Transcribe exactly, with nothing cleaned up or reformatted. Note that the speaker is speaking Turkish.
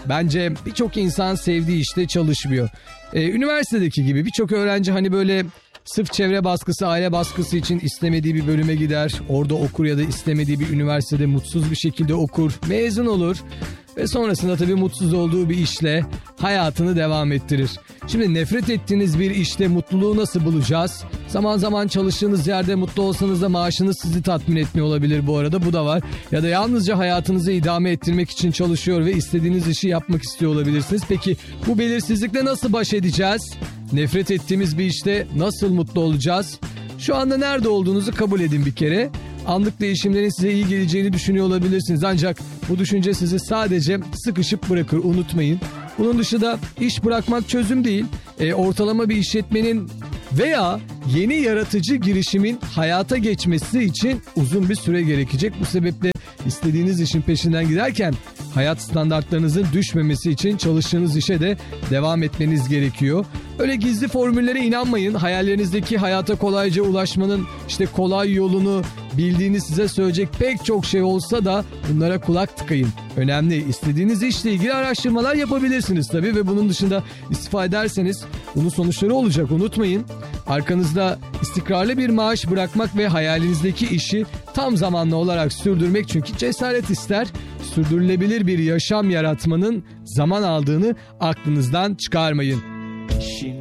Bence birçok insan sevdiği işte çalışmıyor. Ee, üniversitedeki gibi birçok öğrenci hani böyle sırf çevre baskısı, aile baskısı için istemediği bir bölüme gider. Orada okur ya da istemediği bir üniversitede mutsuz bir şekilde okur. Mezun olur. Ve sonrasında tabii mutsuz olduğu bir işle hayatını devam ettirir. Şimdi nefret ettiğiniz bir işte mutluluğu nasıl bulacağız? Zaman zaman çalıştığınız yerde mutlu olsanız da maaşınız sizi tatmin etmiyor olabilir bu arada. Bu da var. Ya da yalnızca hayatınızı idame ettirmek için çalışıyor ve istediğiniz işi yapmak istiyor olabilirsiniz. Peki bu belirsizlikle nasıl baş edeceğiz? Nefret ettiğimiz bir işte nasıl mutlu olacağız? Şu anda nerede olduğunuzu kabul edin bir kere. Anlık değişimlerin size iyi geleceğini düşünüyor olabilirsiniz. Ancak bu düşünce sizi sadece sıkışıp bırakır, unutmayın. Bunun dışında iş bırakmak çözüm değil. E, ortalama bir işletmenin veya yeni yaratıcı girişimin hayata geçmesi için uzun bir süre gerekecek. Bu sebeple istediğiniz işin peşinden giderken hayat standartlarınızın düşmemesi için çalıştığınız işe de devam etmeniz gerekiyor. Öyle gizli formüllere inanmayın. Hayallerinizdeki hayata kolayca ulaşmanın işte kolay yolunu bildiğiniz size söyleyecek pek çok şey olsa da bunlara kulak tıkayın. Önemli. İstediğiniz işle ilgili araştırmalar yapabilirsiniz tabii ve bunun dışında istifa ederseniz bunun sonuçları olacak. Unutmayın. Arkanızda istikrarlı bir maaş bırakmak ve hayalinizdeki işi tam zamanlı olarak sürdürmek çünkü cesaret ister. Sürdürülebilir bir yaşam yaratmanın zaman aldığını aklınızdan çıkarmayın. İşin